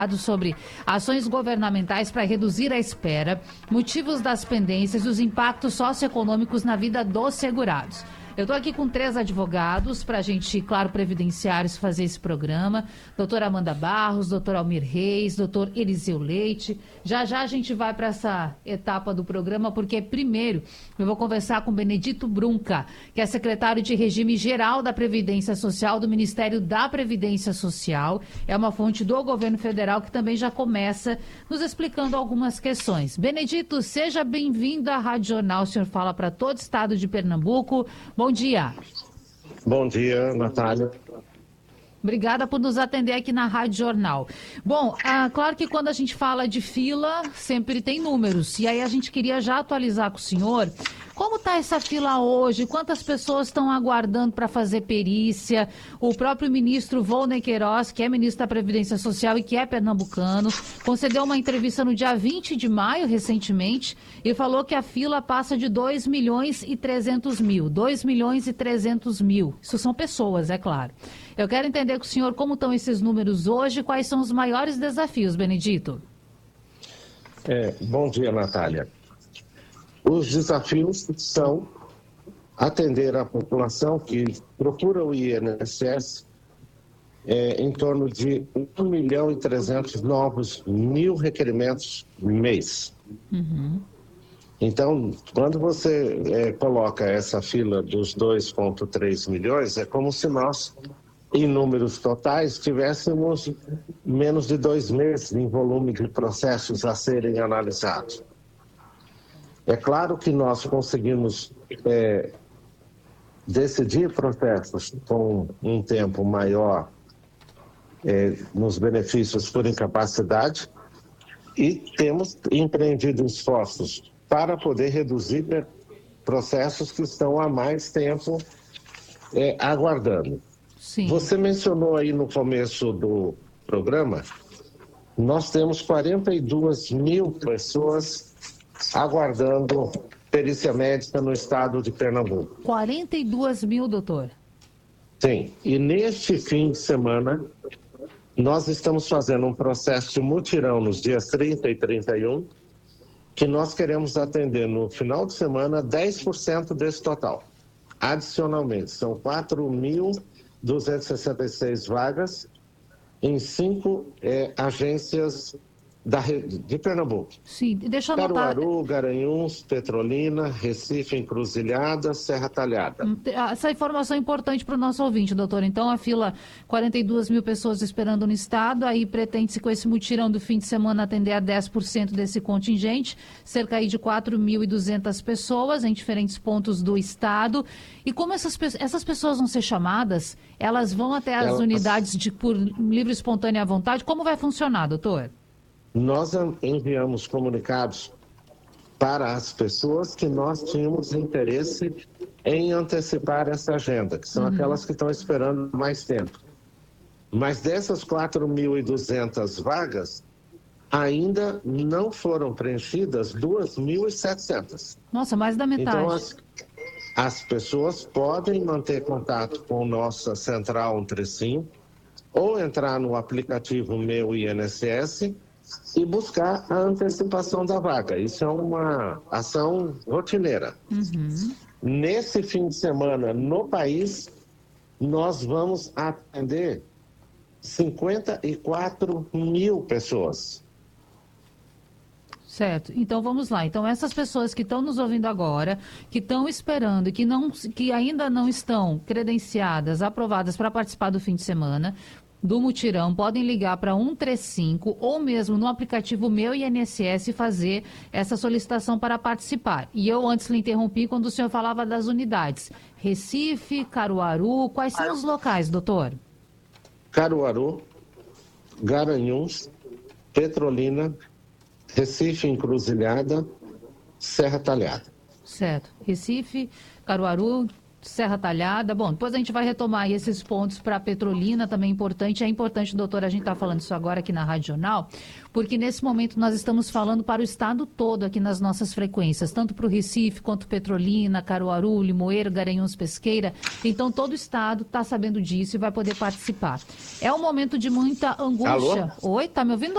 sobre ações governamentais para reduzir a espera, motivos das pendências e os impactos socioeconômicos na vida dos segurados. Eu estou aqui com 3 advogados para a gente, claro, previdenciários, fazer esse programa. Doutora Amanda Barros, doutor Almir Reis, doutor Eliseu Leite. Já a gente vai para essa etapa do programa, porque primeiro eu vou conversar com Benedito Brunca, que é secretário de Regime Geral da Previdência Social do Ministério da Previdência Social. É uma fonte do governo federal que também já começa nos explicando algumas questões. Benedito, seja bem-vindo à Rádio Jornal. O senhor fala para todo o estado de Pernambuco. Bom dia. Bom dia, Natália. Obrigada por nos atender aqui na Rádio Jornal. Bom, claro que quando a gente fala de fila, sempre tem números. E aí a gente queria já atualizar com o senhor. Como está essa fila hoje? Quantas pessoas estão aguardando para fazer perícia? O próprio ministro Volney Queiroz, que é ministro da Previdência Social e que é pernambucano, concedeu uma entrevista no dia 20 de maio, recentemente, e falou que a fila passa de 2 milhões e 300 mil. 2 milhões e 300 mil. Isso são pessoas, é claro. Eu quero entender com o senhor como estão esses números hoje, quais são os maiores desafios, Benedito? Bom dia, Natália. Os desafios são atender a população que procura o INSS em torno de 1 milhão e 300 novos mil requerimentos mês. Uhum. Então, quando você coloca essa fila dos 2,3 milhões, é como se nós, em números totais, tivéssemos menos de 2 meses em volume de processos a serem analisados. É claro que nós conseguimos decidir processos com um tempo maior nos benefícios por incapacidade e temos empreendido esforços para poder reduzir processos que estão há mais tempo aguardando. Sim. Você mencionou aí no começo do programa, nós temos 42 mil pessoas aguardando perícia médica no estado de Pernambuco. 42 mil, doutor? Sim, e neste fim de semana, nós estamos fazendo um processo de mutirão nos dias 30 e 31, que nós queremos atender no final de semana 10% desse total. Adicionalmente, são 4.266 vagas em 5 agências de Pernambuco. Sim, deixa eu anotar. Caruaru, Garanhuns, Petrolina, Recife, Encruzilhada, Serra Talhada. Essa informação é importante para o nosso ouvinte, doutor. Então, a fila, 42 mil pessoas esperando no estado, aí pretende-se com esse mutirão do fim de semana atender a 10% desse contingente, cerca aí de 4.200 pessoas em diferentes pontos do estado. E como essas pessoas vão ser chamadas, elas vão até as unidades por livre e espontânea vontade? Como vai funcionar, doutor? Nós enviamos comunicados para as pessoas que nós tínhamos interesse em antecipar essa agenda, que são aquelas que estão esperando mais tempo. Mas dessas 4.200 vagas, ainda não foram preenchidas 2.700. Nossa, mais da metade. Então, as pessoas podem manter contato com nossa Central 135 ou entrar no aplicativo Meu INSS e buscar a antecipação da vaga. Isso é uma ação rotineira. Uhum. Nesse fim de semana, no país, nós vamos atender 54 mil pessoas. Certo. Então, vamos lá. Então, essas pessoas que estão nos ouvindo agora, que estão esperando, que ainda não estão credenciadas, aprovadas para participar do fim de semana, do mutirão, podem ligar para 135 ou mesmo no aplicativo Meu INSS e fazer essa solicitação para participar. E eu antes lhe interrompi quando o senhor falava das unidades. Recife, Caruaru, quais são os locais, doutor? Caruaru, Garanhuns, Petrolina, Recife, Encruzilhada, Serra Talhada. Certo. Recife, Caruaru, Serra Talhada. Bom, depois a gente vai retomar aí esses pontos para a Petrolina, também importante. É importante, doutor, a gente está falando isso agora aqui na Rádio Jornal, porque nesse momento nós estamos falando para o estado todo aqui nas nossas frequências, tanto para o Recife quanto Petrolina, Caruaru, Limoeiro, Garanhuns, Pesqueira. Então todo o estado está sabendo disso e vai poder participar. É um momento de muita angústia. Alô? Oi, tá me ouvindo?